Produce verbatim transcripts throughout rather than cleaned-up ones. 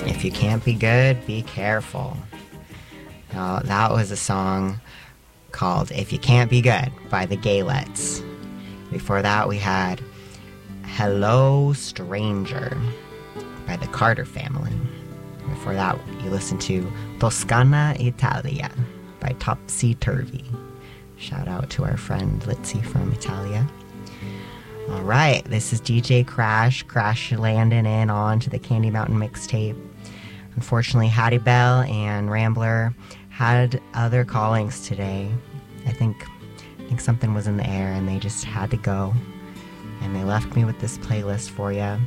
If you can't be good, be careful. Now, that was a song called If You Can't Be Good by the Gaylets. Before that, we had Hello Stranger by the Carter Family. Before that, you listened to Toscana Italia by Topsy Turvy. Shout out to our friend Litzy from Italia. All right, this is D J Crash, Crash landing in on to the Candy Mountain mixtape. Unfortunately, Hattie Bell and Rambler had other callings today. I think I think something was in the air and they just had to go. And they left me with this playlist for you.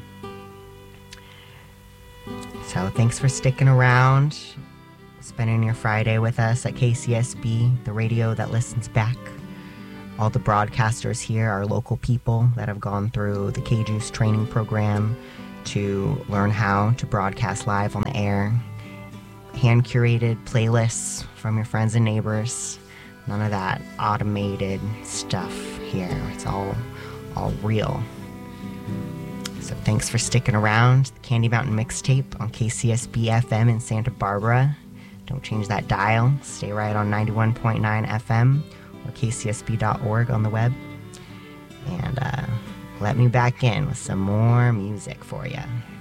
So thanks for sticking around, spending your Friday with us at K C S B, the radio that listens back. All the broadcasters here are local people that have gone through the K-Juice training program to learn how to broadcast live on the air. Hand-curated playlists from your friends and neighbors. None of that automated stuff here. It's all, all real. So thanks for sticking around. The Candy Mountain mixtape on K C S B F M in Santa Barbara. Don't change that dial. Stay right on ninety-one point nine F M or K C S B dot org on the web. And uh, let me back in with some more music for you.